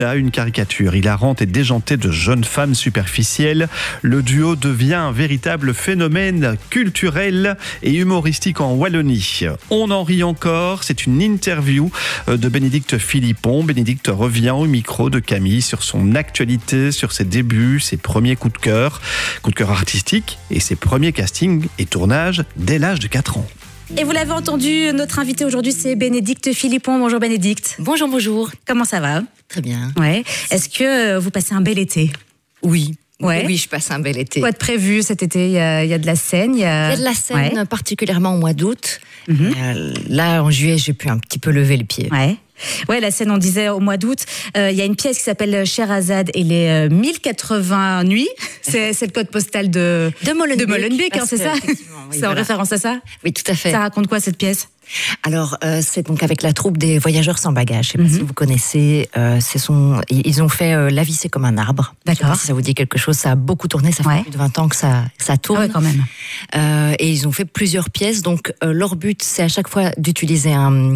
à une caricature hilarante et déjantée de jeunes femmes superficielles. Le duo devient un véritable phénomène culturel et humoristique en Wallonie. On en rit encore, c'est une interview de Bénédicte Philippon. Bénédicte revient au micro de Camille sur son actualité, sur ses débuts, ses premiers coups de cœur artistiques et ses premiers castings et tournages dès l'âge de 4 ans. Et vous l'avez entendu, notre invité aujourd'hui, c'est Bénédicte Philippon. Bonjour Bénédicte. Bonjour, bonjour. Comment ça va? Très bien. Ouais. Est-ce que vous passez un bel été? Oui. Ouais. Oui, je passe un bel été. Quoi de prévu cet été? Il y a de la scène. Il y a de la scène, particulièrement au mois d'août. Là, en juillet, j'ai pu un petit peu lever le pied. Ouais, la scène, on disait au mois d'août, il y a une pièce qui s'appelle Scheherazade et les 1080 nuits. C'est le code postal de Molenbeek, hein, c'est ça? Oui, c'est en référence à ça? Oui, tout à fait. Ça raconte quoi cette pièce? Alors, c'est donc avec la troupe des Voyageurs sans bagages. Je ne sais pas si vous connaissez. Ils ont fait La vie, c'est comme un arbre. D'accord. Je sais pas si ça vous dit quelque chose. Ça a beaucoup tourné. Ça fait plus de 20 ans que ça tourne. Ah ouais, quand même. Et ils ont fait plusieurs pièces. Donc, leur but, c'est à chaque fois d'utiliser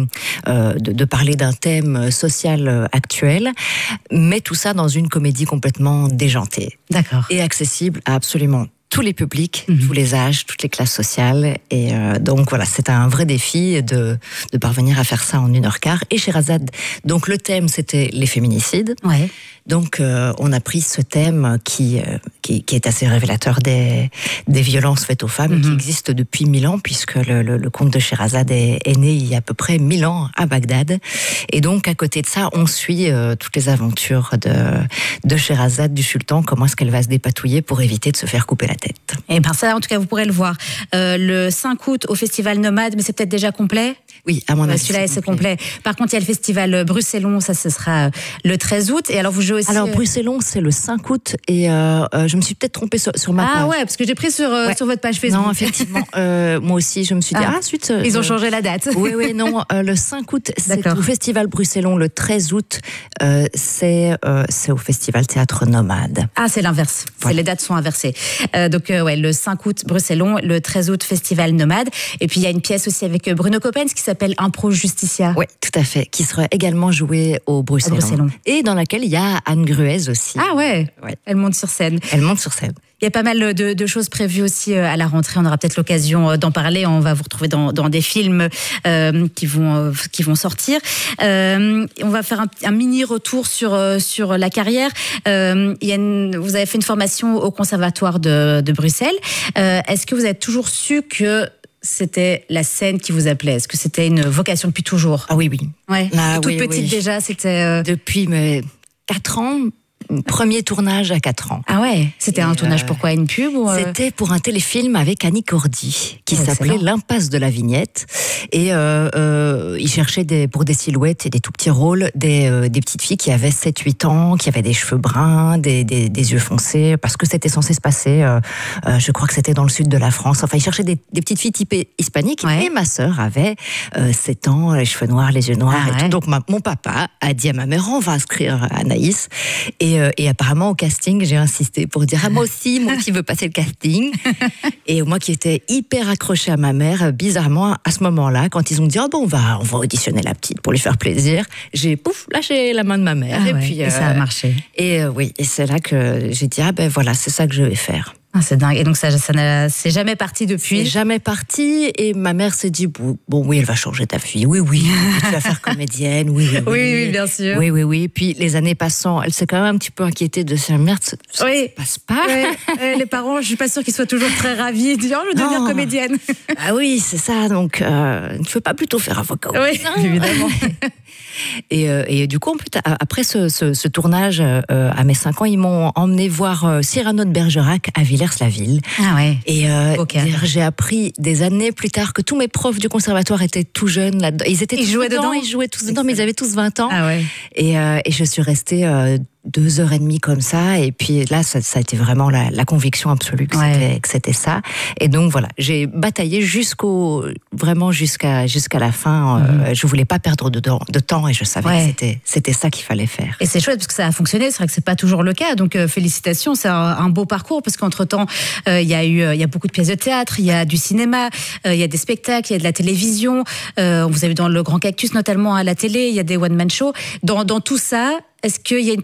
de parler d'un thème social actuel, mais tout ça dans une comédie complètement déjantée. D'accord. Et accessible à absolument tous les publics, tous les âges, toutes les classes sociales. Et donc voilà, c'est un vrai défi de parvenir à faire ça en 1h15. Et Scheherazade, donc le thème, c'était les féminicides. Ouais. Donc on a pris ce thème qui est assez révélateur des violences faites aux femmes, qui existent depuis 1000 ans, puisque le conte de Scheherazade est né il y a à peu près 1000 ans à Bagdad. Et donc à côté de ça, on suit toutes les aventures de Scheherazade, du sultan, comment est-ce qu'elle va se dépatouiller pour éviter de se faire couper la tête. Et bien ça, en tout cas, vous pourrez le voir le 5 août au Festival Nomade, mais c'est peut-être déjà complet? Oui, à mon avis. Celui-là, c'est complet. Par contre, il y a le Festival Bruxellon, ça, ce sera le 13 août. Et alors, vous jouez aussi... Alors, Bruxellon, c'est le 5 août, et je me suis peut-être trompée sur ma page. Ah ouais, parce que j'ai pris sur votre page Facebook. Non, effectivement, moi aussi, je me suis dit, suite... Ils ont changé la date. Oui, non, le 5 août, c'est au Festival Bruxellon. Le 13 août, c'est au Festival Théâtre Nomade. Ah, c'est l'inverse. Les dates sont inversées. Donc, le 5 août, Bruxellon, le 13 août, Festival Nomade. Et puis, il y a une pièce aussi avec Bruno Coppens qui s'appelle Impro Justicia. Oui, tout à fait, qui sera également jouée au Bruxellon. Et dans laquelle il y a Anne Gruez aussi. Ah ouais. Elle monte sur scène. Elle monte sur scène. Il y a pas mal de choses prévues aussi à la rentrée. On aura peut-être l'occasion d'en parler. On va vous retrouver dans des films qui vont sortir. On va faire un mini retour sur la carrière. Vous avez fait une formation au Conservatoire de Bruxelles. Est-ce que vous avez toujours su que c'était la scène qui vous appelait? Est-ce que c'était une vocation depuis toujours? Ah oui. Ouais. Toute petite déjà, c'était... Depuis 4 ans. Premier tournage à 4 ans. Ah ouais. C'était un tournage pourquoi? Une pub ou C'était pour un téléfilm avec Annie Cordy qui s'appelait L'Impasse de la Vignette. Et il cherchait pour des silhouettes et des tout petits rôles des petites filles qui avaient 7-8 ans, qui avaient des cheveux bruns, des yeux foncés, parce que c'était censé se passer, je crois que c'était dans le sud de la France. Enfin, il cherchait des petites filles typées hispaniques. Et ma sœur avait 7 ans, les cheveux noirs, les yeux noirs et tout. Donc mon papa a dit à ma mère, on va inscrire Anaïs. Et apparemment, au casting, j'ai insisté pour dire moi aussi, je veux passer le casting. Et moi qui étais hyper accrochée à ma mère, bizarrement, à ce moment-là, quand ils ont dit on va auditionner la petite pour lui faire plaisir, j'ai lâché la main de ma mère. Et ça a marché. Et c'est là que j'ai dit voilà, c'est ça que je vais faire. Ah, c'est dingue. Et donc c'est jamais parti depuis? C'est jamais parti. Et ma mère s'est dit oui, elle va changer ta fille. Oui, tu vas faire comédienne. Oui, bien sûr. Oui. Puis les années passant, elle s'est quand même un petit peu inquiétée de sa mère. Ça passe pas. Les parents, je suis pas sûre qu'ils soient toujours très ravis et disent je veux devenir comédienne. Ah oui, c'est ça. Donc, tu veux pas plutôt faire avocat? Oui, évidemment. Et du coup, après ce tournage, à mes 5 ans, ils m'ont emmené voir Cyrano de Bergerac à Villers-la-Ville. Ah ouais. Et j'ai appris des années plus tard que tous mes profs du conservatoire étaient tout jeunes là-dedans. Ils jouaient tous dedans, mais ils avaient tous 20 ans. Ah ouais. Et je suis restée 2h30 comme ça, et puis là ça a été vraiment la conviction absolue que c'était ça. Et donc voilà, j'ai bataillé jusqu'à la fin. Je voulais pas perdre de temps, et je savais que c'était ça qu'il fallait faire. Et c'est chouette parce que ça a fonctionné. C'est vrai que c'est pas toujours le cas, donc félicitations. C'est un beau parcours, parce qu'entre temps il y a beaucoup de pièces de théâtre, il y a du cinéma, il y a des spectacles, il y a de la télévision. Vous avez dans Le Grand Cactus notamment à la télé, il y a des one man show. Dans tout ça, est-ce qu'il y a une